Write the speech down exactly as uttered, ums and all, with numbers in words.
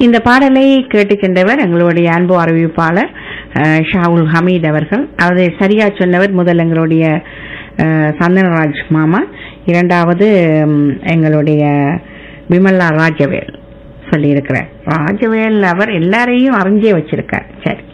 இந்த பாடலை கேட்டு சென்றவர் எங்களுடைய அன்பு அறிவிப்பாளர் அஹ், ஷாவுல் ஹமீத் அவர்கள். அதை சரியா சொன்னவர் முதல் எங்களுடைய அஹ், சந்தனராஜ் மாமா, இரண்டாவது ம், எங்களுடைய விமலா ராஜவேல் சொல்லியிருக்கிறார். ராஜவேல் அவர் எல்லாரையும் அறிஞ்சே வச்சிருக்கார். சரி,